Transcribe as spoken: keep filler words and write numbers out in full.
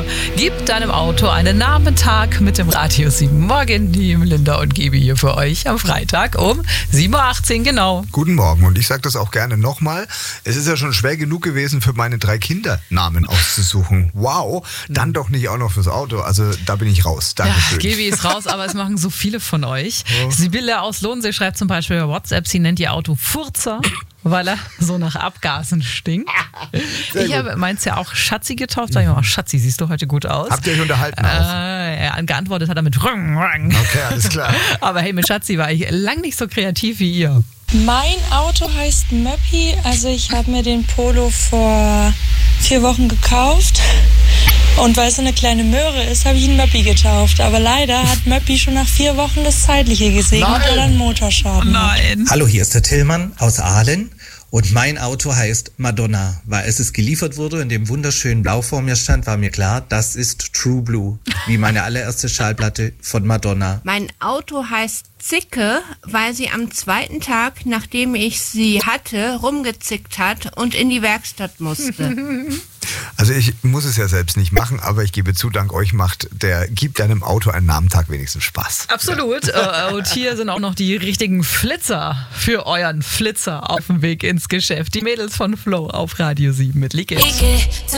Gib deinem Auto einen Nachmittag mit dem Radio sieben Morgen Team. Linda und Gibi hier für euch am Freitag um sieben Uhr achtzehn, genau. Guten Morgen, und ich sage das auch gerne nochmal. Es ist ja schon schwer genug gewesen, für meine drei Kinder Namen auszusuchen. Wow, dann doch nicht auch noch fürs Auto. Also da bin ich raus. Dankeschön. Ja, Gibi ist raus, aber es machen so viele von euch. Oh. Sibylle aus Lohnsee schreibt zum Beispiel bei WhatsApp, sie nennt ihr Auto Furzer, weil er so nach Abgasen stinkt. Sehr ich habe meins ja auch Schatzi getauft. Sag ich mal, Schatzi, siehst du heute gut aus. Habt ihr euch unterhalten auch? Äh, ja, geantwortet hat er mit Rung, Rung. Okay, alles klar. Aber hey, mit Schatzi war ich lang nicht so kreativ wie ihr. Mein Auto heißt Möppi. Also ich habe mir den Polo vor vier Wochen gekauft. Und weil es so eine kleine Möhre ist, habe ich ihn Möppi getauft. Aber leider hat Möppi schon nach vier Wochen das Zeitliche gesegnet, weil er einen Motorschaden Nein. hat. Hallo, hier ist der Tillmann aus Aalen. Und mein Auto heißt Madonna, weil als es geliefert wurde, in dem wunderschönen Blau vor mir stand, war mir klar, das ist True Blue, wie meine allererste Schallplatte von Madonna. Mein Auto heißt Zicke, weil sie am zweiten Tag, nachdem ich sie hatte, rumgezickt hat und in die Werkstatt musste. Also ich muss es ja selbst nicht machen, aber ich gebe zu, dank euch macht der Gib deinem Auto einen Namentag wenigstens Spaß. Absolut. Ja. Und hier sind auch noch die richtigen Flitzer für euren Flitzer auf dem Weg ins Geschäft. Die Mädels von Flow auf Radio sieben mit Lieke.